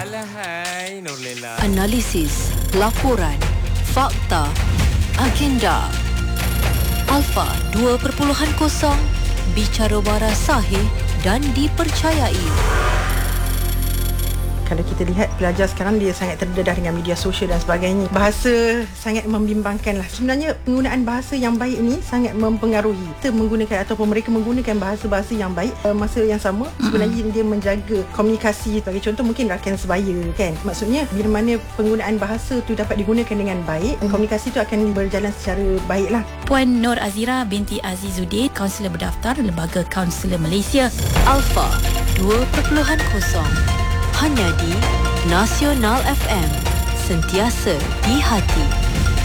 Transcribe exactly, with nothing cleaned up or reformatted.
Alahai, Nurlela. Analisis, laporan, fakta, agenda. Alpha dua titik kosong, bicara waras sahih dan dipercayai. Kalau kita lihat pelajar sekarang dia sangat terdedah dengan media sosial dan sebagainya. Bahasa sangat membimbangkan lah. Sebenarnya penggunaan bahasa yang baik ni sangat mempengaruhi. Kita menggunakan ataupun mereka menggunakan bahasa-bahasa yang baik, masa yang sama sebenarnya mm-hmm. dia menjaga komunikasi. Sebagai contoh mungkin rakan sebaya kan. Maksudnya bila mana penggunaan bahasa tu dapat digunakan dengan baik, mm. komunikasi tu akan berjalan secara baik lah. Puan Nur Azira binti Azizuddin, kaunselor berdaftar Lembaga Kaunselor Malaysia. Alpha dua titik kosong. Hanya di Nasional F M. Sentiasa di hati.